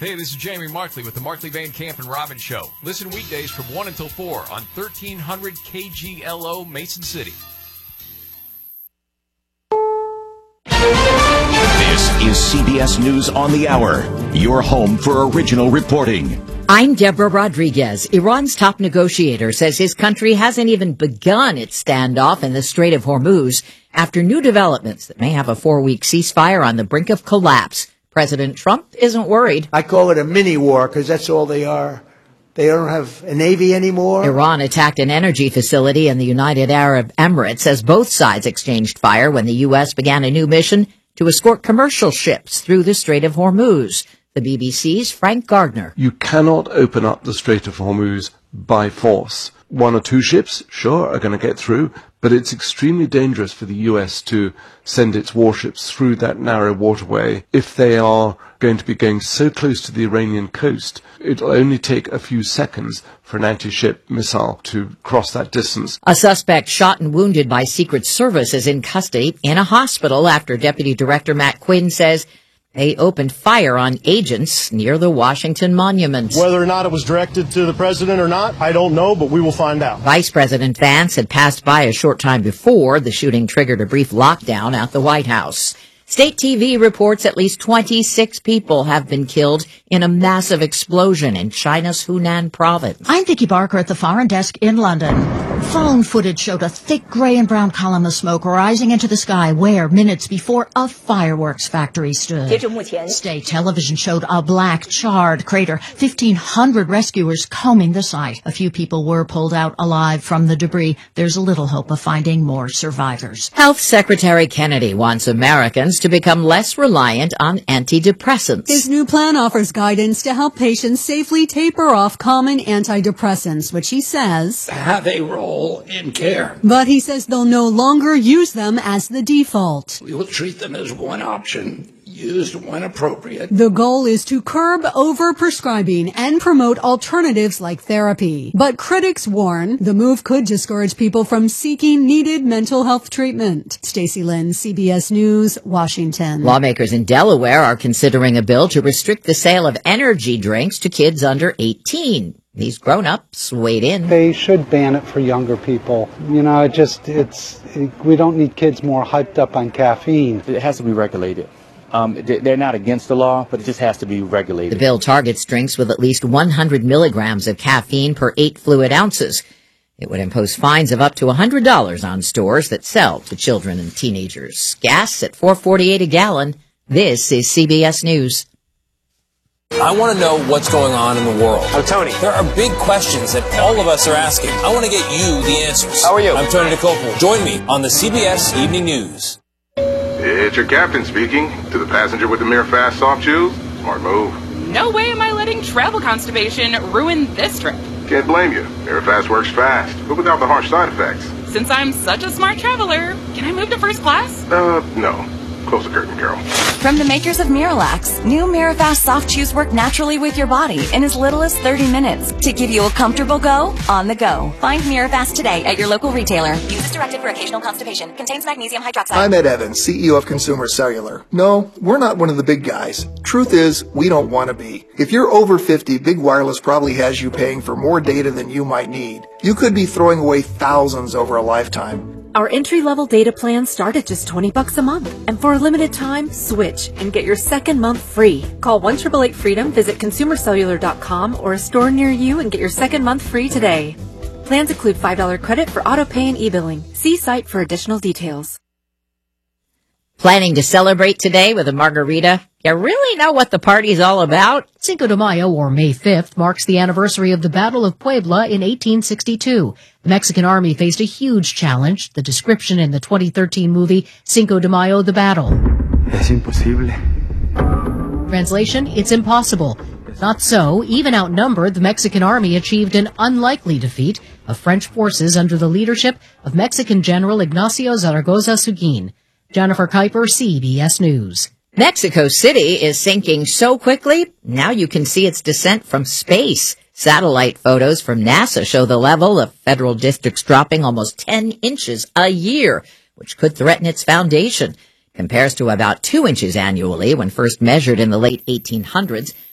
Hey, this is Jamie Markley with the Markley Van Camp and Robbins Show. Listen weekdays from 1 until 4 on 1300 KGLO Mason City. This is CBS News on the Hour, your home for original reporting. I'm Deborah Rodriguez. Iran's top negotiator says his country hasn't even begun its standoff in the Strait of Hormuz after new developments that may have a 4-week ceasefire on the brink of collapse. President Trump isn't worried. I call it a mini-war because that's all they are. They don't have a navy anymore. Iran attacked an energy facility in the United Arab Emirates as both sides exchanged fire when the U.S. began a new mission to escort commercial ships through the Strait of Hormuz. The BBC's Frank Gardner. You cannot open up the Strait of Hormuz by force. 1 or 2 ships, sure, are going to get through, but it's extremely dangerous for the US to send its warships through that narrow waterway. If they are going to be going so close to the Iranian coast, it'll only take a few seconds for an anti-ship missile to cross that distance. A suspect shot and wounded by Secret Service is in custody in a hospital after Deputy Director Matt Quinn says they opened fire on agents near the Washington Monument. Whether or not it was directed to the president or not, I don't know, but we will find out. Vice President Vance had passed by a short time before. The shooting triggered a brief lockdown at the White House. State TV reports at least 26 people have been killed in a massive explosion in China's Hunan province. I'm Vicki Barker at the Foreign Desk in London. Phone footage showed a thick gray and brown column of smoke rising into the sky where, minutes before, a fireworks factory stood. State television showed a black, charred crater, 1,500 rescuers combing the site. A few people were pulled out alive from the debris. There's little hope of finding more survivors. Health Secretary Kennedy wants Americans to become less reliant on antidepressants. His new plan offers guidance to help patients safely taper off common antidepressants, which he says have a role in care. But he says they'll no longer use them as the default. We will treat them as one option, used when appropriate. The goal is to curb overprescribing and promote alternatives like therapy. But critics warn the move could discourage people from seeking needed mental health treatment. Stacey Lynn, CBS News, Washington. Lawmakers in Delaware are considering a bill to restrict the sale of energy drinks to kids under 18. These grown-ups weighed in. They should ban it for younger people. You know, we don't need kids more hyped up on caffeine. It has to be regulated. They're not against the law, but it just has to be regulated. The bill targets drinks with at least 100 milligrams of caffeine per 8 fluid ounces. It would impose fines of up to $100 on stores that sell to children and teenagers. Gas at $4.48 a gallon. This is CBS News. I want to know what's going on in the world. I'm Tony. There are big questions that all of us are asking. I want to get you the answers. How are you? I'm Tony DeCopel. Join me on the CBS Evening News. It's your captain speaking. To the passenger with the Mirafast soft chews, smart move. No way am I letting travel constipation ruin this trip. Can't blame you. Mirafast works fast, but without the harsh side effects. Since I'm such a smart traveler, can I move to first class? No. Close the curtain, Carol. From the makers of Miralax, new Mirafast soft chews work naturally with your body in as little as 30 minutes to give you a comfortable go on the go. Find Mirafast today at your local retailer. Use as directed for occasional constipation. Contains magnesium hydroxide. I'm Ed Evans, CEO of Consumer Cellular. No, we're not one of the big guys. Truth is, we don't want to be. If you're over 50, Big Wireless probably has you paying for more data than you might need. You could be throwing away thousands over a lifetime. Our entry-level data plans start at just $20 a month. And for a limited time, switch and get your second month free. Call 1-888-FREEDOM, visit consumercellular.com or a store near you and get your second month free today. Plans include $5 credit for auto pay and e-billing. See site for additional details. Planning to celebrate today with a margarita? You really know what the party's all about? Cinco de Mayo, or May 5th, marks the anniversary of the Battle of Puebla in 1862. The Mexican army faced a huge challenge, the description in the 2013 movie Cinco de Mayo, The Battle. Es imposible. Translation, it's impossible. Not so. Even outnumbered, the Mexican army achieved an unlikely defeat of French forces under the leadership of Mexican General Ignacio Zaragoza Seguin. Jennifer Kuiper, CBS News. Mexico City is sinking so quickly, now you can see its descent from space. Satellite photos from NASA show the level of federal districts dropping almost 10 inches a year, which could threaten its foundation. Compares to about 2 inches annually when first measured in the late 1800s.